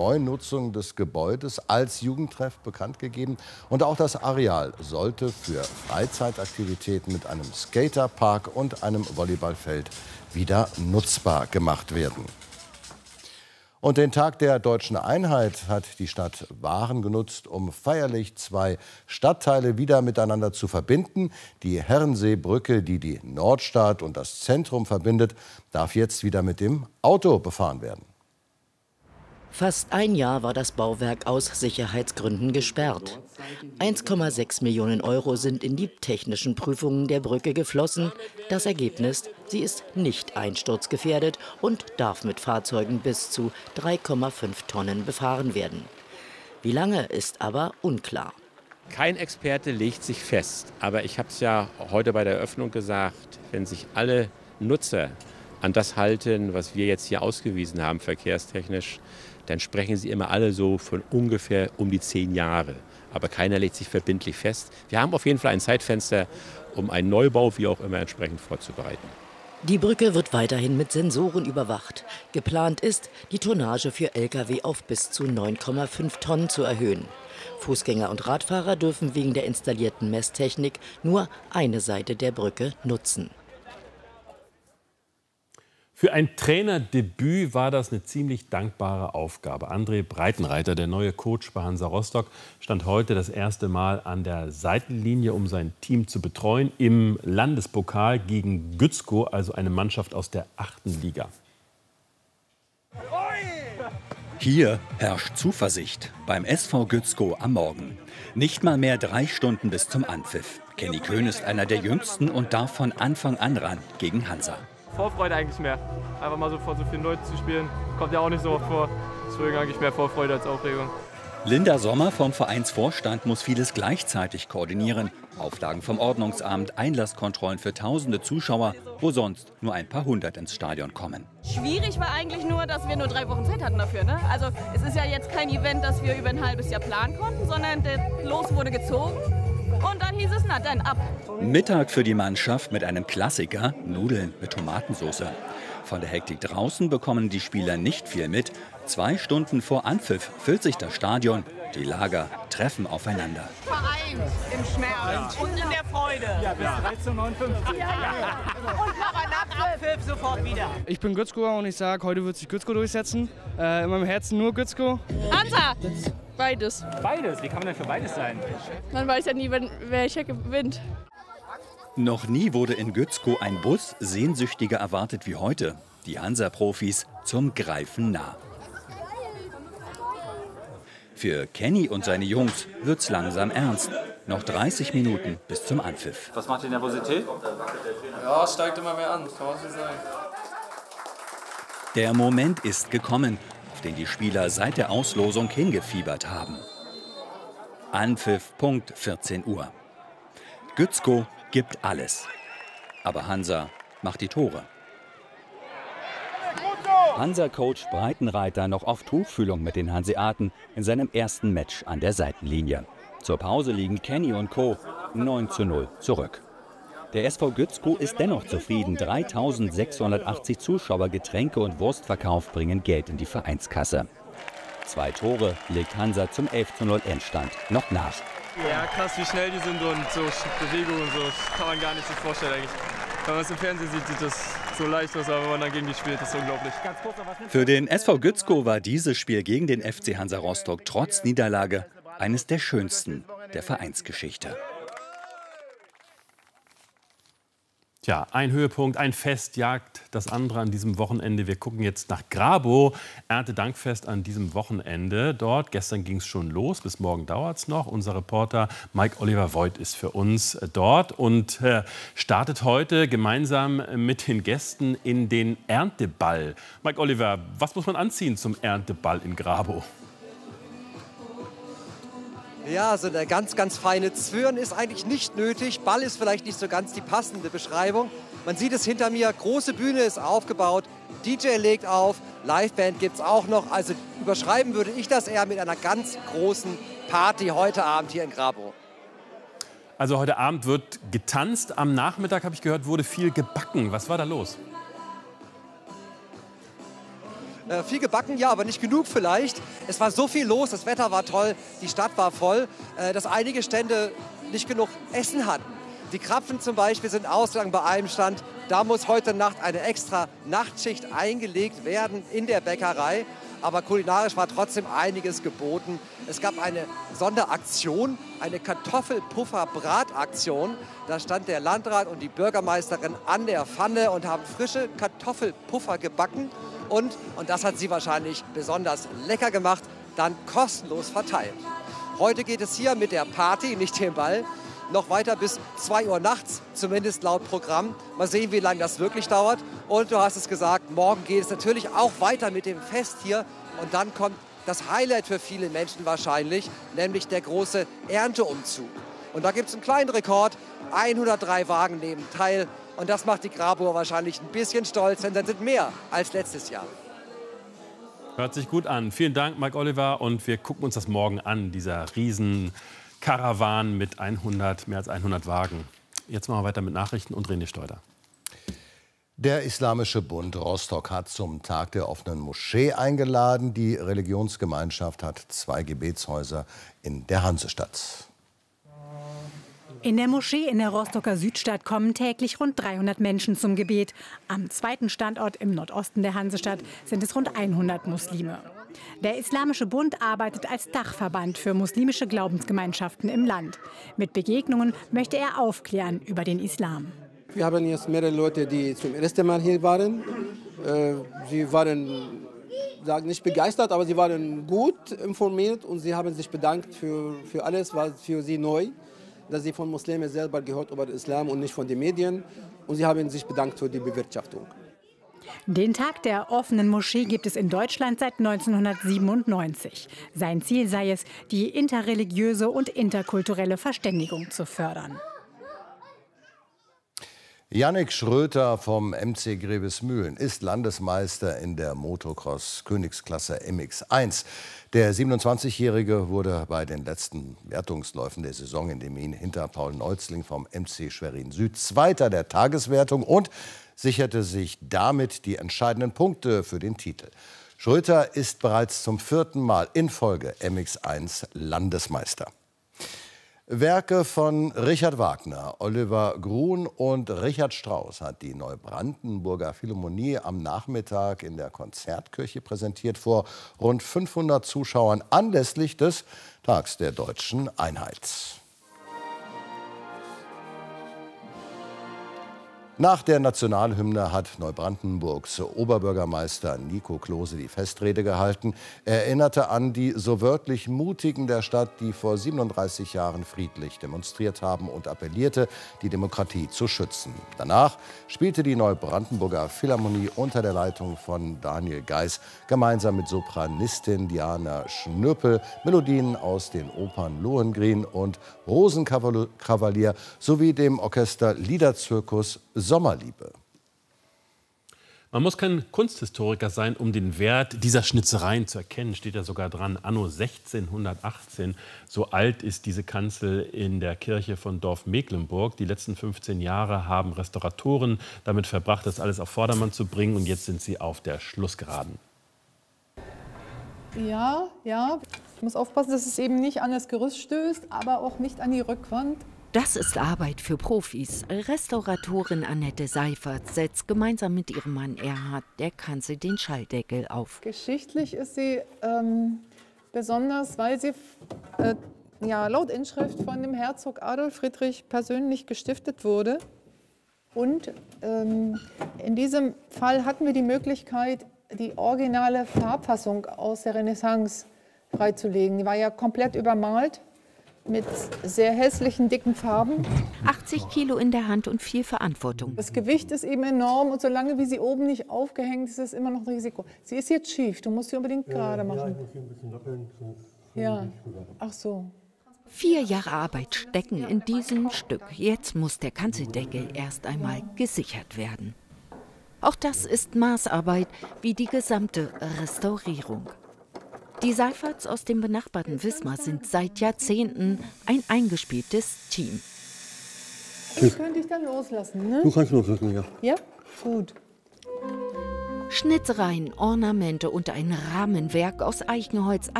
Neunutzung des Gebäudes als Jugendtreff bekannt gegeben. Und auch das Areal sollte für Freizeitaktivitäten mit einem Skaterpark und einem Volleyballfeld wieder nutzbar gemacht werden. Und den Tag der Deutschen Einheit hat die Stadt Waren genutzt, um feierlich zwei Stadtteile wieder miteinander zu verbinden. Die Herrenseebrücke, die die Nordstadt und das Zentrum verbindet, darf jetzt wieder mit dem Auto befahren werden. Fast ein Jahr war das Bauwerk aus Sicherheitsgründen gesperrt. 1,6 Millionen Euro sind in die technischen Prüfungen der Brücke geflossen. Das Ergebnis: sie ist nicht einsturzgefährdet und darf mit Fahrzeugen bis zu 3,5 Tonnen befahren werden. Wie lange ist aber unklar. Kein Experte legt sich fest. Aber ich habe es ja heute bei der Eröffnung gesagt, wenn sich alle Nutzer an das halten, was wir jetzt hier ausgewiesen haben, verkehrstechnisch, dann sprechen sie immer alle so von ungefähr um die 10 Jahre. Aber keiner legt sich verbindlich fest. Wir haben auf jeden Fall ein Zeitfenster, um einen Neubau, wie auch immer, entsprechend vorzubereiten. Die Brücke wird weiterhin mit Sensoren überwacht. Geplant ist, die Tonnage für Lkw auf bis zu 9,5 Tonnen zu erhöhen. Fußgänger und Radfahrer dürfen wegen der installierten Messtechnik nur eine Seite der Brücke nutzen. Für ein Trainerdebüt war das eine ziemlich dankbare Aufgabe. André Breitenreiter, der neue Coach bei Hansa Rostock, stand heute das erste Mal an der Seitenlinie, um sein Team zu betreuen, im Landespokal gegen Gützkow, also eine Mannschaft aus der 8. Liga. Hier herrscht Zuversicht beim SV Gützkow am Morgen. Nicht mal mehr 3 Stunden bis zum Anpfiff. Kenny Köhn ist einer der Jüngsten und darf von Anfang an ran gegen Hansa. Vorfreude eigentlich mehr. Einfach mal so vor so vielen Leuten zu spielen, kommt ja auch nicht so oft vor. Deswegen eigentlich mehr Vorfreude als Aufregung. Linda Sommer vom Vereinsvorstand muss vieles gleichzeitig koordinieren. Auflagen vom Ordnungsamt, Einlasskontrollen für tausende Zuschauer, wo sonst nur ein paar hundert ins Stadion kommen. Schwierig war eigentlich nur, dass wir nur 3 Wochen Zeit hatten dafür. Ne? Also es ist ja jetzt kein Event, das wir über ein halbes Jahr planen konnten, sondern der Los wurde gezogen. Und dann hieß es, na dann ab. Mittag für die Mannschaft mit einem Klassiker, Nudeln mit Tomatensauce. Von der Hektik draußen bekommen die Spieler nicht viel mit. 2 Stunden vor Anpfiff füllt sich das Stadion. Die Lager treffen aufeinander. Vereint im Schmerz und in der Freude. Ja, bis 13:59 Uhr. Und aber nach Abpfiff sofort wieder. Ich bin Gützkower und ich sage, heute wird sich Gützkow durchsetzen. In meinem Herzen nur Gützkow. Hansa! Beides. Beides? Wie kann man denn für beides sein? Man weiß ja nie, welcher gewinnt. Noch nie wurde in Gützkow ein Bus sehnsüchtiger erwartet wie heute. Die Hansa-Profis zum Greifen nah. Für Kenny und seine Jungs wird's langsam ernst. Noch 30 Minuten bis zum Anpfiff. Was macht die Nervosität? Ja, es steigt immer mehr an, kann man so sagen. Der Moment ist gekommen, auf den die Spieler seit der Auslosung hingefiebert haben. Anpfiff, Punkt 14 Uhr. Gützkow gibt alles. Aber Hansa macht die Tore. Hansa-Coach Breitenreiter noch auf Tuchfühlung mit den Hanseaten in seinem ersten Match an der Seitenlinie. Zur Pause liegen Kenny und Co. 9:0 zurück. Der SV Gützkow ist dennoch zufrieden. 3.680 Zuschauer, Getränke und Wurstverkauf bringen Geld in die Vereinskasse. 2 Tore legt Hansa zum 11:0 Endstand noch nach. Ja, krass, wie schnell die sind und so Bewegung und so. Das kann man gar nicht sich vorstellen eigentlich. Wenn man es im Fernsehen sieht, sieht das so leicht aus, aber wenn man dann gegen die spielt, ist das unglaublich. Für den SV Gützkow war dieses Spiel gegen den FC Hansa Rostock trotz Niederlage eines der schönsten der Vereinsgeschichte. Tja, ein Höhepunkt, ein Fest jagt das andere an diesem Wochenende. Wir gucken jetzt nach Grabow. Erntedankfest an diesem Wochenende dort. Gestern ging es schon los, bis morgen dauert es noch. Unser Reporter Mike Oliver Voigt ist für uns dort und startet heute gemeinsam mit den Gästen in den Ernteball. Mike Oliver, was muss man anziehen zum Ernteball in Grabow? Ja, so eine ganz, ganz feine Zwirn ist eigentlich nicht nötig. Ball ist vielleicht nicht so ganz die passende Beschreibung. Man sieht es hinter mir, große Bühne ist aufgebaut, DJ legt auf, Liveband gibt es auch noch. Also überschreiben würde ich das eher mit einer ganz großen Party heute Abend hier in Grabow. Also heute Abend wird getanzt, am Nachmittag, habe ich gehört, wurde viel gebacken. Was war da los? Viel gebacken, ja, aber nicht genug vielleicht. Es war so viel los, das Wetter war toll, die Stadt war voll, dass einige Stände nicht genug Essen hatten. Die Krapfen zum Beispiel sind ausgegangen bei einem Stand. Da muss heute Nacht eine extra Nachtschicht eingelegt werden in der Bäckerei. Aber kulinarisch war trotzdem einiges geboten. Es gab eine Sonderaktion, eine Kartoffelpuffer-Brataktion. Da stand der Landrat und die Bürgermeisterin an der Pfanne und haben frische Kartoffelpuffer gebacken. Und das hat sie wahrscheinlich besonders lecker gemacht, dann kostenlos verteilt. Heute geht es hier mit der Party, nicht dem Ball, noch weiter bis 2 Uhr nachts, zumindest laut Programm. Mal sehen, wie lange das wirklich dauert. Und du hast es gesagt, morgen geht es natürlich auch weiter mit dem Fest hier. Und dann kommt das Highlight für viele Menschen wahrscheinlich, nämlich der große Ernteumzug. Und da gibt es einen kleinen Rekord, 103 Wagen nehmen teil. Und das macht die Grabower wahrscheinlich ein bisschen stolz, denn das sind mehr als letztes Jahr. Hört sich gut an. Vielen Dank, Marc Oliver. Und wir gucken uns das morgen an, dieser Riesenkarawan mit mehr als 100 Wagen. Jetzt machen wir weiter mit Nachrichten und René Steuder. Der Islamische Bund Rostock hat zum Tag der offenen Moschee eingeladen. Die Religionsgemeinschaft hat 2 Gebetshäuser in der Hansestadt. In der Moschee in der Rostocker Südstadt kommen täglich rund 300 Menschen zum Gebet. Am zweiten Standort im Nordosten der Hansestadt sind es rund 100 Muslime. Der Islamische Bund arbeitet als Dachverband für muslimische Glaubensgemeinschaften im Land. Mit Begegnungen möchte er aufklären über den Islam. Wir haben jetzt mehrere Leute, die zum ersten Mal hier waren. Sie waren nicht begeistert, aber sie waren gut informiert und sie haben sich bedankt für alles, was für sie neu ist. Dass sie von Muslimen selber gehört über den Islam und nicht von den Medien. Und sie haben sich bedankt für die Bewirtschaftung. Den Tag der offenen Moschee gibt es in Deutschland seit 1997. Sein Ziel sei es, die interreligiöse und interkulturelle Verständigung zu fördern. Yannick Schröter vom MC Grevesmühlen ist Landesmeister in der Motocross-Königsklasse MX1. Der 27-Jährige wurde bei den letzten Wertungsläufen der Saison in Demmin hinter Paul Neuzling vom MC Schwerin Süd Zweiter der Tageswertung und sicherte sich damit die entscheidenden Punkte für den Titel. Schröter ist bereits zum 4. Mal in Folge MX1 Landesmeister. Werke von Richard Wagner, Oliver Grun und Richard Strauss hat die Neubrandenburger Philharmonie am Nachmittag in der Konzertkirche präsentiert vor rund 500 Zuschauern anlässlich des Tags der Deutschen Einheit. Nach der Nationalhymne hat Neubrandenburgs Oberbürgermeister Nico Klose die Festrede gehalten. Er erinnerte an die so wörtlich Mutigen der Stadt, die vor 37 Jahren friedlich demonstriert haben und appellierte, die Demokratie zu schützen. Danach spielte die Neubrandenburger Philharmonie unter der Leitung von Daniel Geis gemeinsam mit Sopranistin Diana Schnöpel Melodien aus den Opern Lohengrin und Rosenkavalier sowie dem Orchester Liederzirkus Sommerliebe. Man muss kein Kunsthistoriker sein, um den Wert dieser Schnitzereien zu erkennen. Steht ja sogar dran, anno 1618. So alt ist diese Kanzel in der Kirche von Dorf Mecklenburg. Die letzten 15 Jahre haben Restauratoren damit verbracht, das alles auf Vordermann zu bringen. Und jetzt sind sie auf der Schlussgeraden. Ja. Ich muss aufpassen, dass es eben nicht an das Gerüst stößt, aber auch nicht an die Rückwand. Das ist Arbeit für Profis. Restauratorin Annette Seifert setzt gemeinsam mit ihrem Mann Erhard der Kanzel den Schalldeckel auf. Geschichtlich ist sie besonders, weil sie laut Inschrift von dem Herzog Adolf Friedrich persönlich gestiftet wurde. Und in diesem Fall hatten wir die Möglichkeit, die originale Farbfassung aus der Renaissance freizulegen. Die war ja komplett übermalt mit sehr hässlichen, dicken Farben. 80 Kilo in der Hand und viel Verantwortung. Das Gewicht ist eben enorm und solange wie sie oben nicht aufgehängt ist, ist es immer noch ein Risiko. Sie ist jetzt schief, du musst sie unbedingt gerade machen. Ja, ich muss sie ein bisschen loppeln. Ja, ach so. 4 Jahre Arbeit stecken in diesem Stück. Jetzt muss der Kanzeldeckel erst einmal gesichert werden. Auch das ist Maßarbeit, wie die gesamte Restaurierung. Die Seiferts aus dem benachbarten Wismar sind seit Jahrzehnten ein eingespieltes Team. Ich könnte dich dann loslassen, ne? Du kannst loslassen, ja. Ja? Gut. Schnitzereien, Ornamente und ein Rahmenwerk aus Eichenholz